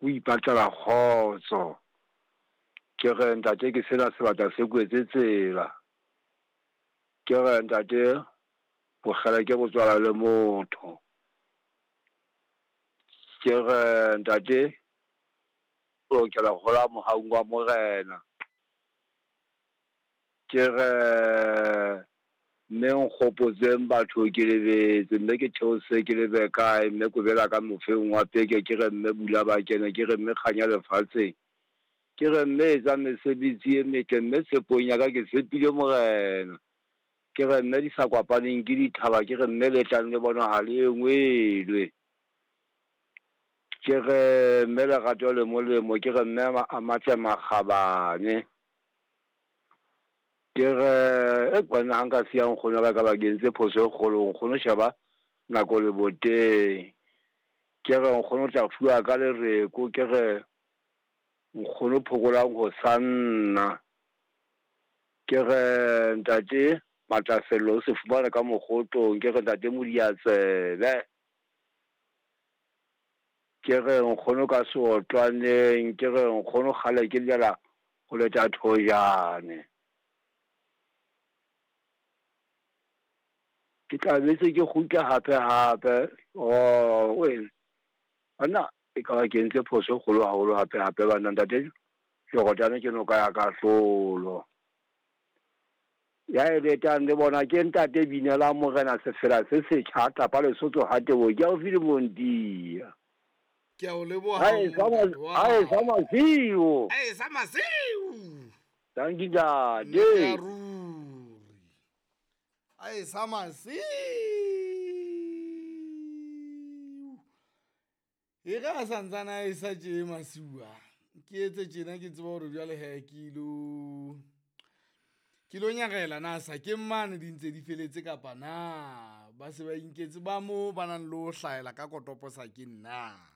o ipatlela kgotso. Ke re ntate ke sena sebata se kwetse tsela. Ke re ntate bogela ke botswala le motho. Ke re ntate o ke la gola mohaung wa morena. Ke re mme nkgopotseng batho ke lebetse, mme ke theose ke lebe kae, mme ko bela ka mofeng wa peke, ke re mme bula ba kene, ke re mme kganya lefatsheng, ke re mme etsa mesebetsi e metle, mme tshepong ya ka ke tshepile morena. Ke re mme di sa kwapaneng ke dithaba, ke re mme letlang le bonahale e ngwelwe. Ke re mme lerato le molemo, ke re mme a matle makgabane. Ke re bona ha nka siya nkgono ba ka ba kentse phoso e kgolo, nkgono sheba nako le boteng. Ke re nkgono tla fuwa ka lereko, ke re nkgono phokolang ho sanna. Ke re ntate matlasello o se fumana ka mokgotong, ke re ntate modiatsebe. Ke re nkgono ka seotlwaneng, ke re nkgono kgale ke lela ho leta thojane. Ke tla betse ke kgutla hape wena ana e ka ba kentse phoso kgolo haholo hape bana ntate ke rotane ke no ka ya ka hlolo ya eletang le bona ke ntate binela morena sefela se setjha tapa Lesotho ha tebo ke o file mondia ke a o leboha ai sa masiu thank you dad ai sa masiu e ga santsana e sa tje masiua ke etse tjena ke tseba hore jwale he kilo nyagela na sa ke mane di ntse di feletse kapa na ba se ba inketse ba mo ba nang le ho hlaela ka kotopo sa ke nna